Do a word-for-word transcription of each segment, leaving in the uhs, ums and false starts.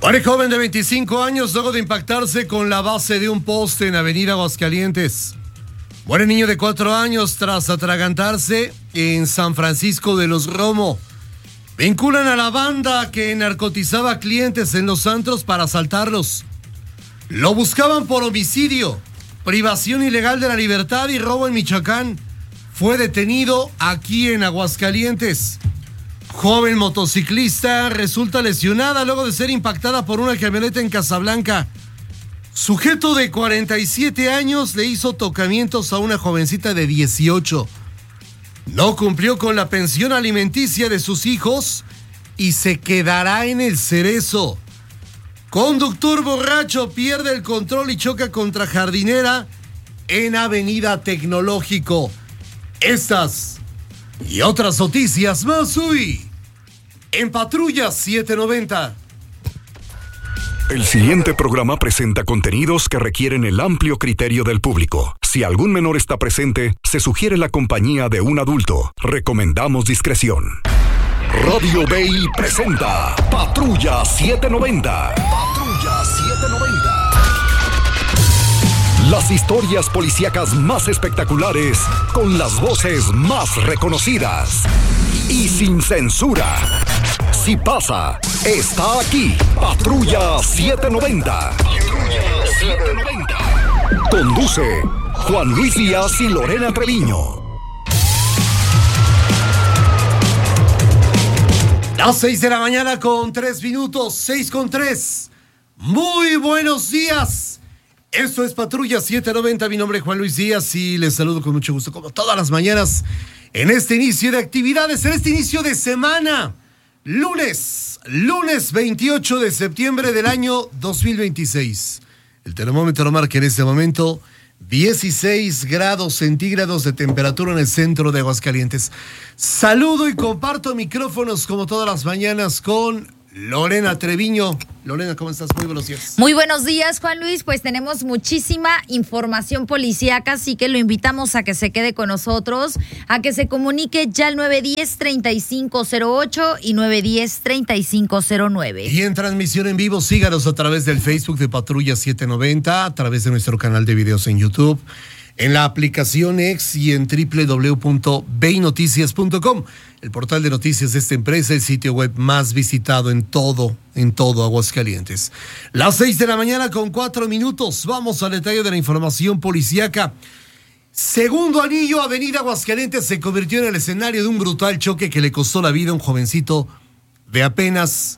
Muere joven de veinticinco años luego de impactarse con la base de un poste en Avenida Aguascalientes. Muere niño de cuatro años tras atragantarse en San Francisco de los Romo. Vinculan a la banda que narcotizaba clientes en los antros para asaltarlos. Lo buscaban por homicidio, privación ilegal de la libertad y robo en Michoacán. Fue detenido aquí en Aguascalientes. Joven motociclista resulta lesionada luego de ser impactada por una camioneta en Casablanca. Sujeto de cuarenta y siete años le hizo tocamientos a una jovencita de dieciocho. No cumplió con la pensión alimenticia de sus hijos y se quedará en el Cerezo. Conductor borracho pierde el control y choca contra jardinera en Avenida Tecnológico. Estas y otras noticias más hoy en Patrulla setecientos noventa. El siguiente programa presenta contenidos que requieren el amplio criterio del público. Si algún menor está presente, se sugiere la compañía de un adulto. Recomendamos discreción. Radio Bay presenta Patrulla setecientos noventa. Patrulla setecientos noventa. Las historias policíacas más espectaculares con las voces más reconocidas y sin censura. Si pasa, está aquí. Patrulla setecientos noventa. Patrulla setecientos noventa. Conduce Juan Luis Díaz y Lorena Treviño. Las seis de la mañana con tres minutos, seis con tres. Muy buenos días. Esto es Patrulla setecientos noventa. Mi nombre es Juan Luis Díaz y les saludo con mucho gusto, como todas las mañanas, en este inicio de actividades, en este inicio de semana. Lunes, lunes veintiocho de septiembre del año dos mil veintiséis. El termómetro marca en este momento dieciséis grados centígrados de temperatura en el centro de Aguascalientes. Saludo y comparto micrófonos como todas las mañanas con Lorena Treviño. Lorena, ¿cómo estás? Muy buenos días. Muy buenos días, Juan Luis. Pues tenemos muchísima información policíaca, así que lo invitamos a que se quede con nosotros, a que se comunique ya al nueve uno cero, tres cinco cero ocho y nueve uno cero, tres cinco cero nueve. Y en transmisión en vivo, síganos a través del Facebook de Patrulla setecientos noventa, a través de nuestro canal de videos en YouTube, en la aplicación X y en doble u doble u doble u punto bay noticias punto com, el portal de noticias de esta empresa, el sitio web más visitado en todo, en todo Aguascalientes. Las seis de la mañana con cuatro minutos. Vamos al detalle de la información policíaca. Segundo anillo, Avenida Aguascalientes se convirtió en el escenario de un brutal choque que le costó la vida a un jovencito de apenas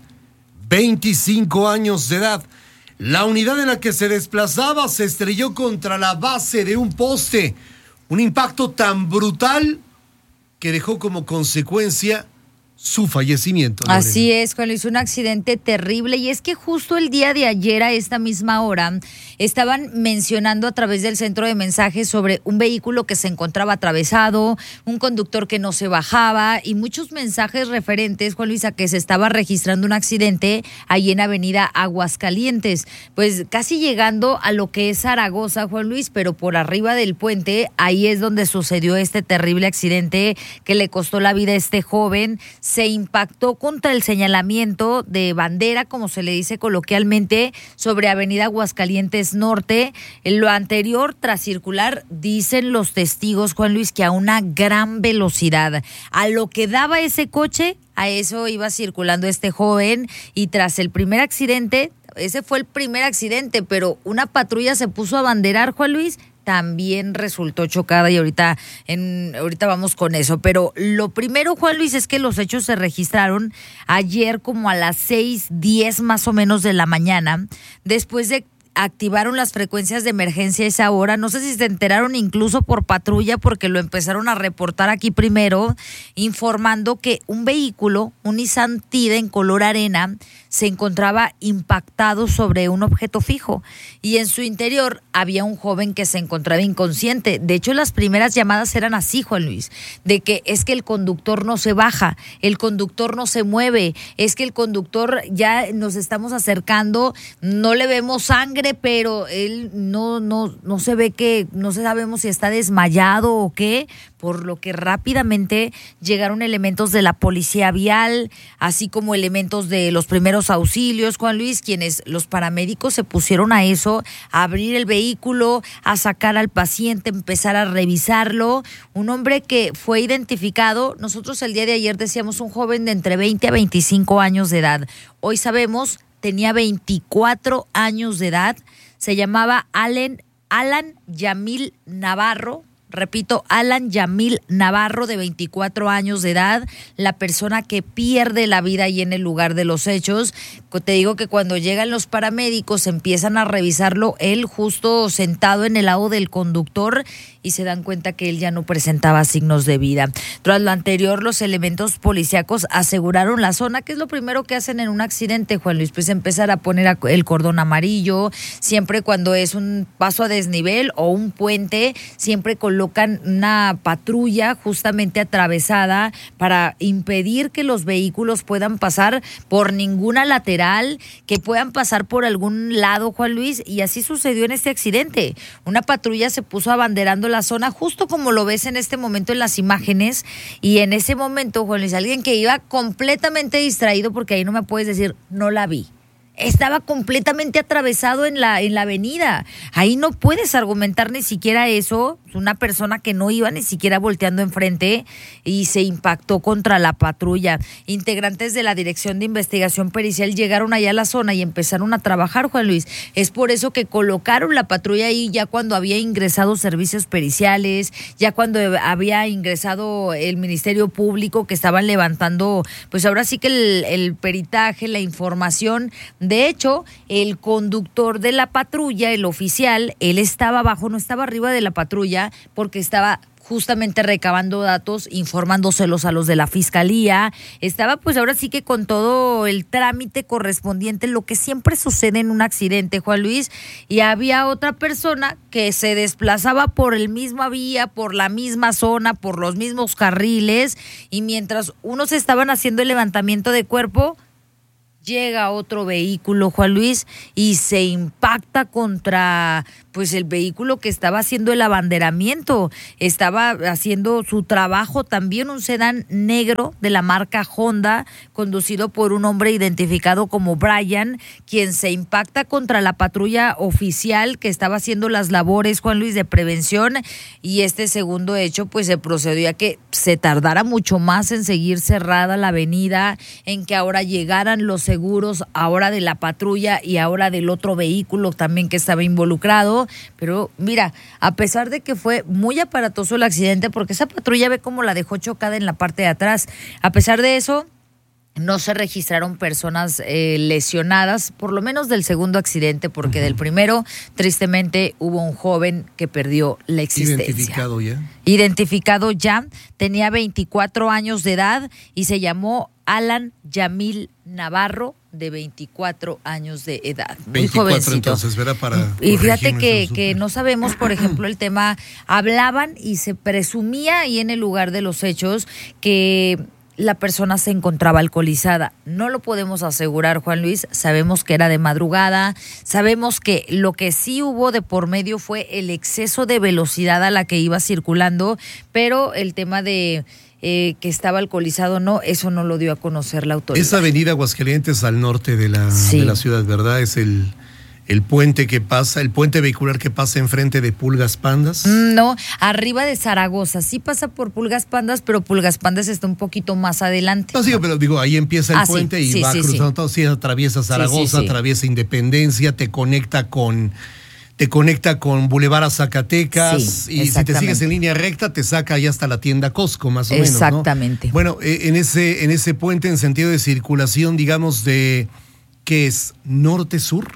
veinticinco años de edad. La unidad en la que se desplazaba se estrelló contra la base de un poste. Un impacto tan brutal que dejó como consecuencia su fallecimiento. Lorena. Así es, Juan Luis, un accidente terrible. Y es que justo el día de ayer a esta misma hora estaban mencionando a través del centro de mensajes sobre un vehículo que se encontraba atravesado, un conductor que no se bajaba y muchos mensajes referentes, Juan Luis, a que se estaba registrando un accidente ahí en Avenida Aguascalientes. Pues casi llegando a lo que es Zaragoza, Juan Luis, pero por arriba del puente, ahí es donde sucedió este terrible accidente que le costó la vida a este joven. Se impactó contra el señalamiento de bandera, como se le dice coloquialmente, sobre Avenida Aguascalientes Norte. En lo anterior, tras circular, dicen los testigos, Juan Luis, que a una gran velocidad. A lo que daba ese coche, a eso iba circulando este joven, y tras el primer accidente, ese fue el primer accidente, pero una patrulla se puso a banderar, Juan Luis, también resultó chocada y ahorita en ahorita vamos con eso. Pero lo primero, Juan Luis, es que los hechos se registraron ayer como a las seis diez más o menos de la mañana, después de activaron las frecuencias de emergencia a esa hora. No sé si se enteraron incluso por patrulla, porque lo empezaron a reportar aquí primero, informando que un vehículo, un Nissan Tida en color arena, se encontraba impactado sobre un objeto fijo y en su interior había un joven que se encontraba inconsciente. De hecho, las primeras llamadas eran así, Juan Luis, de que es que el conductor no se baja, el conductor no se mueve, es que el conductor ya nos estamos acercando, no le vemos sangre, sangre, pero él no, no, no se ve que, no sabemos si está desmayado o qué, por lo que rápidamente llegaron elementos de la policía vial, así como elementos de los primeros auxilios, Juan Luis, quienes los paramédicos se pusieron a eso, a abrir el vehículo, a sacar al paciente, empezar a revisarlo. Un hombre que fue identificado, nosotros el día de ayer decíamos un joven de entre veinte a veinticinco años de edad. Hoy sabemos, tenía veinticuatro años de edad, se llamaba Alan, Alan Yamil Navarro. Repito, Alan Yamil Navarro, de veinticuatro años de edad, la persona que pierde la vida ahí en el lugar de los hechos. Te digo que cuando llegan los paramédicos empiezan a revisarlo, él justo sentado en el lado del conductor, y se dan cuenta que él ya no presentaba signos de vida. Tras lo anterior, los elementos policíacos aseguraron la zona, que es lo primero que hacen en un accidente, Juan Luis, pues empezar a poner el cordón amarillo, siempre cuando es un paso a desnivel o un puente, siempre colocan una patrulla justamente atravesada para impedir que los vehículos puedan pasar por ninguna lateral, que puedan pasar por algún lado, Juan Luis, y así sucedió en este accidente. Una patrulla se puso abanderando la zona, justo como lo ves en este momento en las imágenes, y en ese momento, Juan Luis, alguien que iba completamente distraído, porque ahí no me puedes decir, no la vi. Estaba completamente atravesado en la, en la avenida. Ahí no puedes argumentar ni siquiera eso. Una persona que no iba ni siquiera volteando enfrente y se impactó contra la patrulla. Integrantes de la Dirección de Investigación Pericial llegaron allá a la zona y empezaron a trabajar, Juan Luis. Es por eso que colocaron la patrulla ahí ya cuando había ingresado servicios periciales, ya cuando había ingresado el Ministerio Público, que estaban levantando, pues ahora sí que el, el peritaje, la información. De hecho, el conductor de la patrulla, el oficial, él estaba abajo, no estaba arriba de la patrulla, porque estaba justamente recabando datos, informándoselos a los de la fiscalía. Estaba pues ahora sí que con todo el trámite correspondiente, lo que siempre sucede en un accidente, Juan Luis, y había otra persona que se desplazaba por el misma vía, por la misma zona, por los mismos carriles, y mientras unos estaban haciendo el levantamiento de cuerpo, llega otro vehículo, Juan Luis, y se impacta contra pues el vehículo que estaba haciendo el abanderamiento, estaba haciendo su trabajo también, un sedán negro de la marca Honda, conducido por un hombre identificado como Brian, quien se impacta contra la patrulla oficial que estaba haciendo las labores, Juan Luis, de prevención, y este segundo hecho pues se procedió a que se tardara mucho más en seguir cerrada la avenida, en que ahora llegaran los seguros, ahora de la patrulla y ahora del otro vehículo también que estaba involucrado. Pero mira, a pesar de que fue muy aparatoso el accidente, porque esa patrulla ve cómo la dejó chocada en la parte de atrás, a pesar de eso, no se registraron personas eh, lesionadas, por lo menos del segundo accidente, porque del primero, tristemente, hubo un joven que perdió la existencia. ¿Identificado ya? Identificado ya, tenía veinticuatro años de edad y se llamó Alan Yamil Navarro, de veinticuatro años de edad. Muy veinticuatro, jovencito. Entonces, verá para. Y fíjate que, que no sabemos, por ejemplo, el tema, hablaban y se presumía ahí en el lugar de los hechos que la persona se encontraba alcoholizada. No lo podemos asegurar, Juan Luis, sabemos que era de madrugada, sabemos que lo que sí hubo de por medio fue el exceso de velocidad a la que iba circulando, pero el tema de eh, que estaba alcoholizado no, eso no lo dio a conocer la autoridad. Esa avenida Aguascalientes al norte de la, sí. de la ciudad, ¿verdad? Es el... El puente que pasa, el puente vehicular que pasa enfrente de Pulgas Pandas. No, arriba de Zaragoza. Sí pasa por Pulgas Pandas, pero Pulgas Pandas está un poquito más adelante. No, sí, pero digo, ahí empieza el ah, puente sí, y sí, va sí, cruzando sí. todo. Sí, atraviesa Zaragoza, sí, sí, sí. atraviesa Independencia, te conecta con... Te conecta con Boulevard a Zacatecas, sí, y si te sigues en línea recta te saca ahí hasta la tienda Costco, más o exactamente. menos, ¿no? Bueno, eh, en ese en ese puente en sentido de circulación, digamos, de ¿qué es? ¿Norte-sur?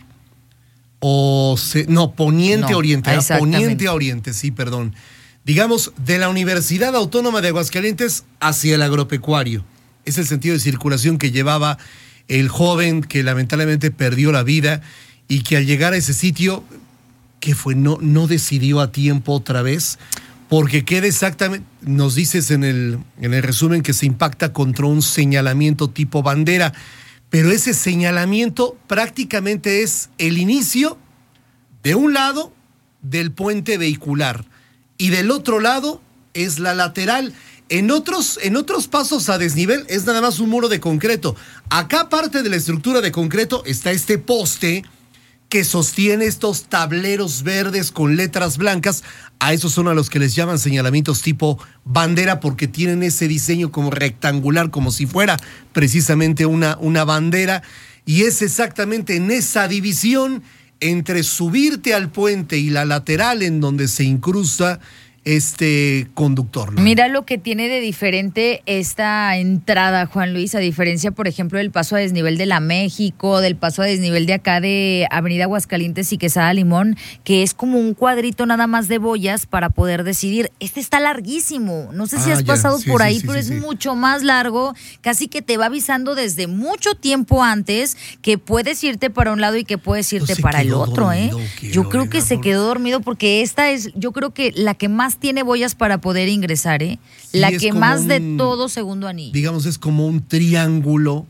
O se, no, poniente no, oriente, poniente a oriente, sí, perdón. Digamos, de la Universidad Autónoma de Aguascalientes hacia el agropecuario. Es el sentido de circulación que llevaba el joven que lamentablemente perdió la vida y que al llegar a ese sitio, ¿qué fue? No, no decidió a tiempo otra vez, porque queda exactamente, nos dices en el, en el resumen que se impacta contra un señalamiento tipo bandera. Pero ese señalamiento prácticamente es el inicio De un lado, del puente vehicular, y del otro lado es la lateral. En otros, en otros pasos a desnivel es nada más un muro de concreto. Acá, aparte de la estructura de concreto, está este poste que sostiene estos tableros verdes con letras blancas. A esos son a los que les llaman señalamientos tipo bandera, porque tienen ese diseño como rectangular, como si fuera precisamente una, una bandera. Y es exactamente en esa división entre subirte al puente y la lateral en donde se incrusta este conductor, ¿no? Mira lo que tiene de diferente esta entrada, Juan Luis, a diferencia, por ejemplo, del paso a desnivel de la México, del paso a desnivel de acá de Avenida Aguascalientes y Quesada Limón, que es como un cuadrito nada más de boyas para poder decidir. Este está larguísimo, no sé si Ah, has ya. pasado Sí, por sí, ahí, sí, pero sí, es sí. mucho más largo, casi que te va avisando desde mucho tiempo antes que puedes irte para un lado y que puedes irte se para el quedó otro, ¿eh? dormido, ¿qué, Yo creo Lorena? que se Por- quedó dormido porque esta es, yo creo que la que más tiene boyas para poder ingresar, ¿eh? Sí, La es que como más de un- todo segundo anillo. Digamos, es como un triángulo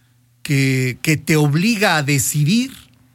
que, que te obliga a decidir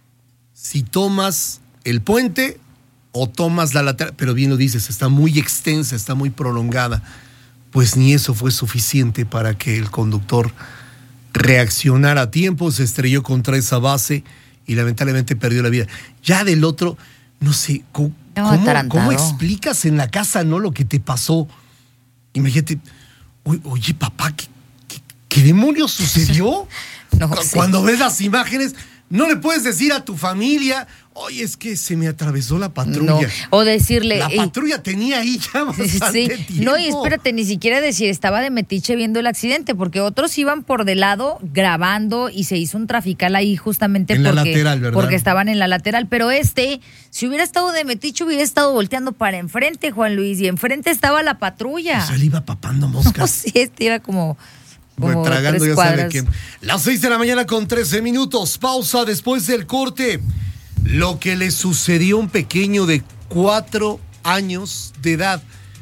si tomas el puente o tomas la lateral. Pero bien lo dices, está muy extensa, está muy prolongada. Pues ni eso fue suficiente para que el conductor reaccionara a tiempo, se estrelló contra esa base y lamentablemente perdió la vida. Ya del otro, no sé, ¿cómo, No, cómo- atarantado. cómo explicas en la casa, no, lo que te pasó? Imagínate, oye, oye, papá, ¿qué, qué, qué demonios sucedió? No Cu- sé. Cuando ves las imágenes, no le puedes decir a tu familia, oye, es que se me atravesó la patrulla. No, o decirle... La "Ey, patrulla tenía ahí ya sí, bastante sí. tiempo. No, y espérate, ni siquiera decir, estaba de metiche viendo el accidente, porque otros iban por de lado grabando y se hizo un trafical ahí justamente En la porque, lateral, ¿verdad? porque estaban en la lateral. Pero este, si hubiera estado de metiche, hubiera estado volteando para enfrente, Juan Luis, y enfrente estaba la patrulla. O sea, él iba papando No, moscas. sí, este iba como... como Bueno, tragando tres ya sabe cuadras. que. Las seis de la mañana con trece minutos. Pausa después del corte. Lo que le sucedió a un pequeño de cuatro años de edad.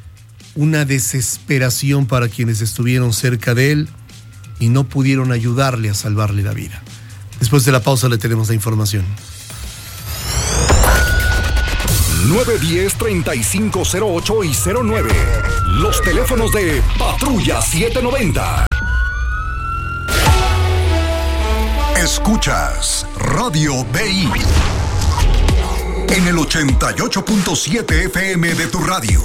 Una desesperación para quienes estuvieron cerca de él y no pudieron ayudarle a salvarle la vida. Después de la pausa le tenemos la información. nueve uno cero, treinta y cinco cero ocho y cero nueve. Los teléfonos de Patrulla setecientos noventa. Escuchas Radio B I en el ochenta y ocho punto siete F M de tu radio.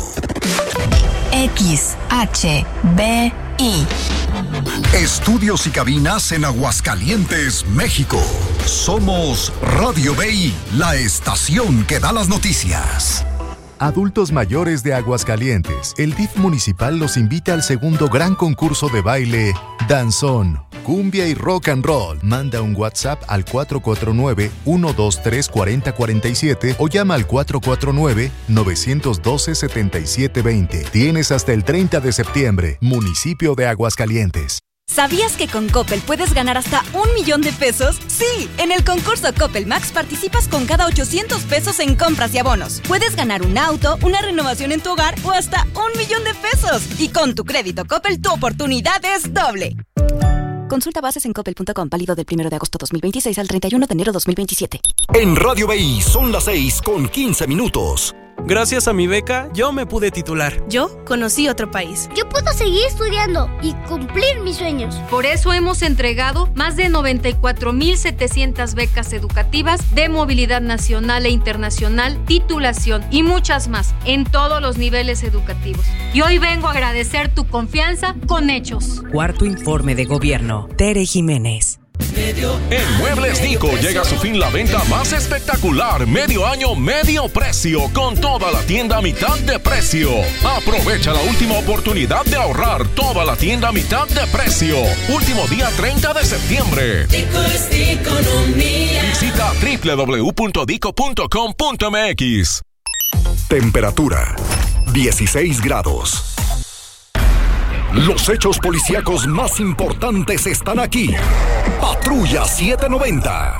X H B I. Estudios y cabinas en Aguascalientes, México. Somos Radio B I, la estación que da las noticias. Adultos mayores de Aguascalientes, el D I F municipal los invita al segundo gran concurso de baile Danzón, Cumbia y Rock and Roll. Manda un WhatsApp al cuatro cuatro nueve, uno dos tres, cuatro cero cuatro siete o llama al cuatro cuatro nueve, nueve uno dos, siete siete dos cero. Tienes hasta el treinta de septiembre, municipio de Aguascalientes. ¿Sabías que con Coppel puedes ganar hasta un millón de pesos? Sí, en el concurso Coppel Max participas con cada ochocientos pesos en compras y abonos. Puedes ganar un auto, una renovación en tu hogar o hasta un millón de pesos. Y con tu crédito Coppel, tu oportunidad es doble. Consulta bases en coppel punto com, válido del primero de agosto dos mil veintiséis al treinta y uno de enero dos mil veintisiete. En Radio B I son las seis con quince minutos. Gracias a mi beca, yo me pude titular. Yo conocí otro país. Yo puedo seguir estudiando y cumplir mis sueños. Por eso hemos entregado más de noventa y cuatro mil setecientas becas educativas de movilidad nacional e internacional, titulación y muchas más en todos los niveles educativos. Y hoy vengo a agradecer tu confianza con hechos. Cuarto informe de gobierno. Tere Jiménez. En Muebles Nico llega a su fin la venta más espectacular, medio año, medio precio, con toda la tienda a mitad de precio. Aprovecha la última oportunidad de ahorrar, toda la tienda a mitad de precio. Último día treinta de septiembre. Dico es economía. Visita doble u doble u doble u punto dico punto com punto m x. Temperatura dieciséis grados. Los hechos policíacos más importantes están aquí. Patrulla setecientos noventa.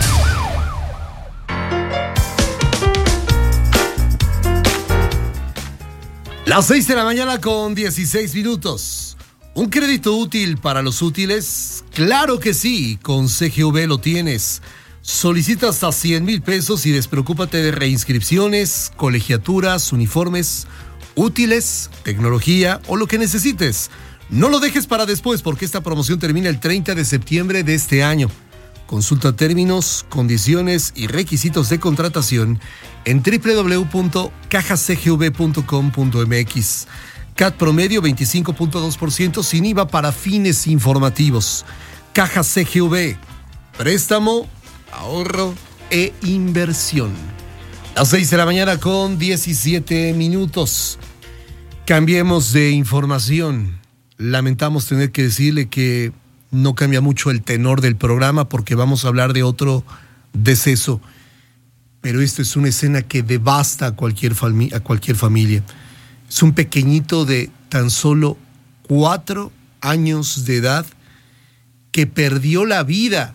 Las seis de la mañana con dieciséis minutos. ¿Un crédito útil para los útiles? Claro que sí, con C G V lo tienes. Solicita hasta cien mil pesos y despreocúpate de reinscripciones, colegiaturas, uniformes, útiles, tecnología o lo que necesites. No lo dejes para después porque esta promoción termina el treinta de septiembre de este año. Consulta términos, condiciones y requisitos de contratación en doble u doble u doble u punto caja c g v punto com punto m x. C A T promedio veinticinco punto dos por ciento sin I V A para fines informativos. Caja C G V. Préstamo, ahorro e inversión. Las seis de la mañana con diecisiete minutos. Cambiemos de información. Lamentamos tener que decirle que no cambia mucho el tenor del programa porque vamos a hablar de otro deceso. Pero esto es una escena que devasta a cualquier, fami- a cualquier familia. Es un pequeñito de tan solo cuatro años de edad que perdió la vida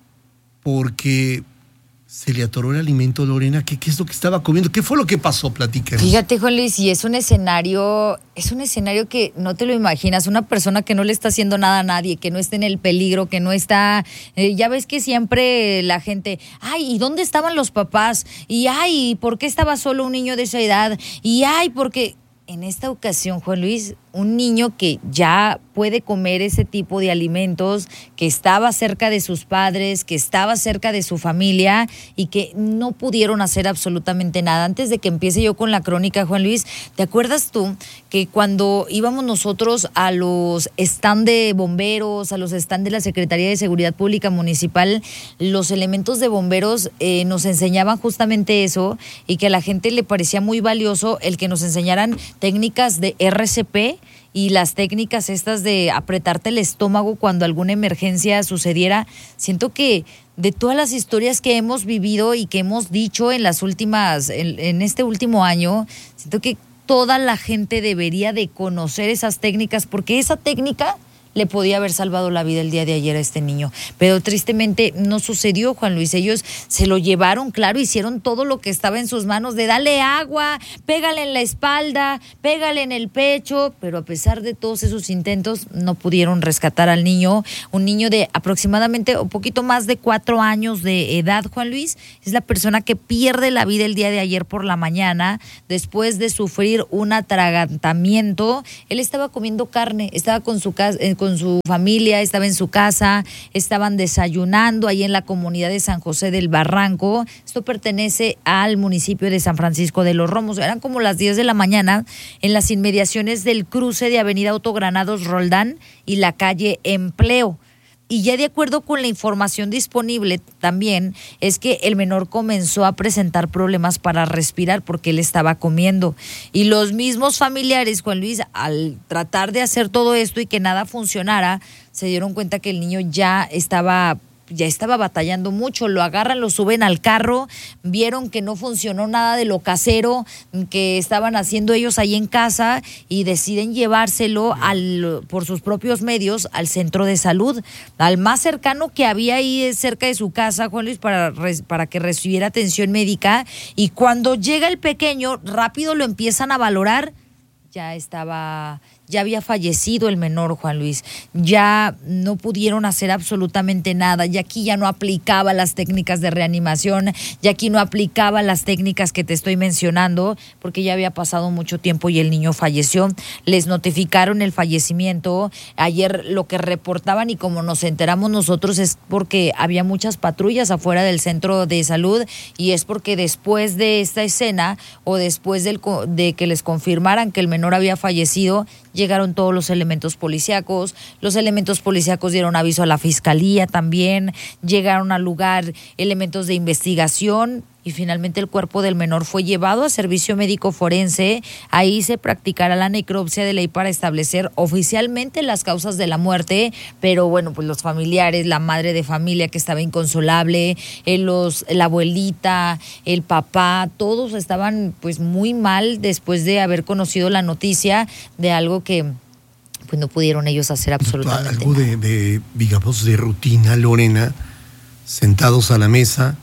porque se le atoró el alimento, Lorena. ¿Qué, qué es lo que estaba comiendo? ¿Qué fue lo que pasó? Platícanos. Fíjate, Juan Luis, y es un escenario, es un escenario que no te lo imaginas. Una persona que no le está haciendo nada a nadie, que no está en el peligro, que no está... Eh, ya ves que siempre la gente, ay, ¿y dónde estaban los papás? Y ay, ¿por qué estaba solo un niño de esa edad? Y ay, porque... En esta ocasión, Juan Luis, un niño que ya puede comer ese tipo de alimentos, que estaba cerca de sus padres, que estaba cerca de su familia y que no pudieron hacer absolutamente nada. Antes de que empiece yo con la crónica, Juan Luis, ¿te acuerdas tú que cuando íbamos nosotros a los stand de bomberos, a los stand de la Secretaría de Seguridad Pública Municipal, los elementos de bomberos eh, nos enseñaban justamente eso y que a la gente le parecía muy valioso el que nos enseñaran técnicas de R C P y las técnicas estas de apretarte el estómago cuando alguna emergencia sucediera? Siento que de todas las historias que hemos vivido y que hemos dicho en las últimas, en, en este último año, siento que toda la gente debería de conocer esas técnicas, porque esa técnica le podía haber salvado la vida el día de ayer a este niño. Pero tristemente no sucedió, Juan Luis. Ellos se lo llevaron, claro, hicieron todo lo que estaba en sus manos de darle agua, pégale en la espalda, pégale en el pecho, pero a pesar de todos esos intentos no pudieron rescatar al niño. Un niño de aproximadamente un poquito más de cuatro años de edad, Juan Luis, es la persona que pierde la vida el día de ayer por la mañana después de sufrir un atragantamiento. Él estaba comiendo carne, estaba con su casa, eh, con su familia, estaba en su casa, estaban desayunando ahí en la comunidad de San José del Barranco. Esto pertenece al municipio de San Francisco de los Romos. Eran como las diez de la mañana en las inmediaciones del cruce de Avenida Autogranados Roldán y la calle Empleo. Y ya de acuerdo con la información disponible también es que el menor comenzó a presentar problemas para respirar porque él estaba comiendo. Y los mismos familiares, Juan Luis, al tratar de hacer todo esto y que nada funcionara, se dieron cuenta que el niño ya estaba... ya estaba batallando mucho. Lo agarran, lo suben al carro, vieron que no funcionó nada de lo casero que estaban haciendo ellos ahí en casa y deciden llevárselo al, por sus propios medios al centro de salud, al más cercano que había ahí cerca de su casa, Juan Luis, para, para que recibiera atención médica. Y cuando llega el pequeño, rápido lo empiezan a valorar. Ya estaba, ya había fallecido el menor, Juan Luis. Ya no pudieron hacer absolutamente nada. Ya aquí ya no aplicaba las técnicas de reanimación, ya aquí no aplicaba las técnicas que te estoy mencionando, porque ya había pasado mucho tiempo y el niño falleció. Les notificaron el fallecimiento. Ayer lo que reportaban, y como nos enteramos nosotros, es porque había muchas patrullas afuera del centro de salud, y es porque después de esta escena o después del, de que les confirmaran que el menor había fallecido, llegaron todos los elementos policíacos. Los elementos policíacos dieron aviso a la fiscalía también, llegaron al lugar elementos de investigación y finalmente el cuerpo del menor fue llevado a servicio médico forense. Ahí se practicará la necropsia de ley para establecer oficialmente las causas de la muerte, pero bueno, pues los familiares, la madre de familia que estaba inconsolable, eh, los, la abuelita, el papá, todos estaban pues muy mal después de haber conocido la noticia de algo que pues no pudieron ellos hacer absolutamente algo nada. de, de, digamos, de rutina, Lorena, sentados a la mesa,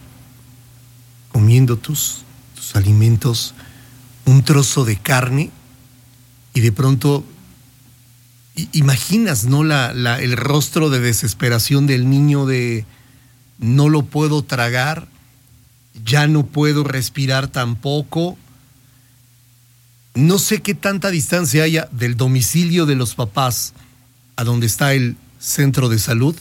comiendo tus, tus alimentos, un trozo de carne, y de pronto imaginas, ¿no? La, la, el rostro de desesperación del niño de, no lo puedo tragar, ya no puedo respirar tampoco. No sé qué tanta distancia haya del domicilio de los papás a donde está el centro de salud,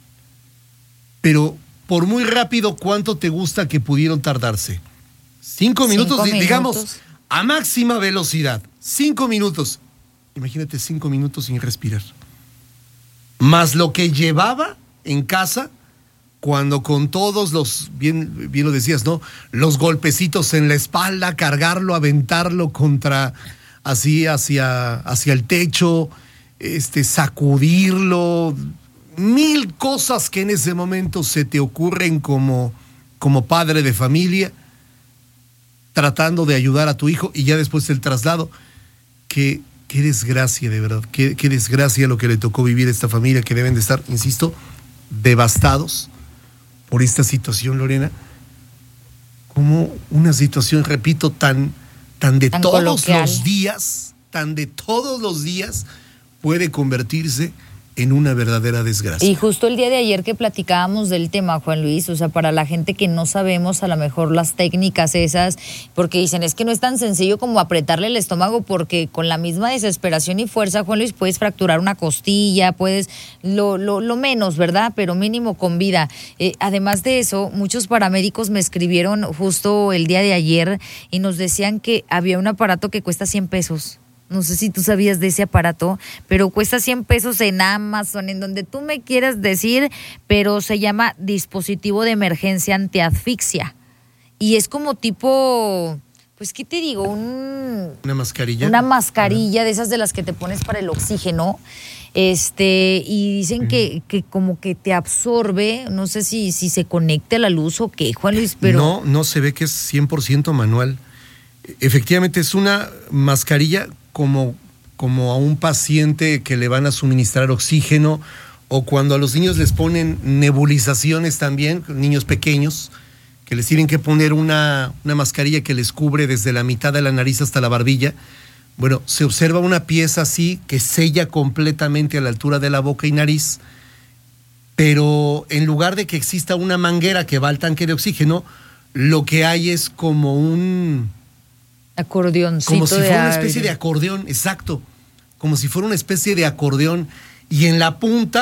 pero por muy rápido, ¿cuánto te gusta que pudieron tardarse? Cinco minutos, Cinco digamos, minutos. a máxima velocidad. Cinco minutos. Imagínate cinco minutos sin respirar. Más lo que llevaba en casa, cuando con todos los, bien, bien lo decías, ¿no? Los golpecitos en la espalda, cargarlo, aventarlo contra, así, hacia, hacia el techo, este, sacudirlo, mil cosas que en ese momento se te ocurren como, como padre de familia, tratando de ayudar a tu hijo, y ya después el traslado. Qué, qué desgracia, de verdad, qué, qué desgracia lo que le tocó vivir a esta familia, que deben de estar, insisto, devastados por esta situación, Lorena. Como una situación, repito, tan, tan de Tan todos coloquial. los días, tan de todos los días, puede convertirse en una verdadera desgracia. Y justo el día de ayer que platicábamos del tema, Juan Luis, o sea, para la gente que no sabemos a lo mejor las técnicas esas, porque dicen, es que no es tan sencillo como apretarle el estómago, porque con la misma desesperación y fuerza, Juan Luis, puedes fracturar una costilla, puedes, lo, lo, lo menos, ¿verdad? Pero mínimo con vida. Eh, además de eso, muchos paramédicos me escribieron justo el día de ayer y nos decían que había un aparato que cuesta cien pesos. No sé si tú sabías de ese aparato, pero cuesta cien pesos en Amazon, en donde tú me quieras decir, pero se llama dispositivo de emergencia antiasfixia. Y es como tipo, pues, ¿qué te digo? Un, ¿Una mascarilla? Una mascarilla de esas de las que te pones para el oxígeno. Este, y dicen que, que como que te absorbe, no sé si, si se conecte a la luz o qué, Juan Luis, pero... No, no se ve que es cien por ciento manual. Efectivamente es una mascarilla como, como a un paciente que le van a suministrar oxígeno, o cuando a los niños les ponen nebulizaciones también, niños pequeños, que les tienen que poner una, una mascarilla que les cubre desde la mitad de la nariz hasta la barbilla. Bueno, se observa una pieza así que sella completamente a la altura de la boca y nariz, pero en lugar de que exista una manguera que va al tanque de oxígeno, lo que hay es como un... acordeoncito Como si de fuera una aire. especie de acordeón, exacto. Como si fuera una especie de acordeón. Y en la punta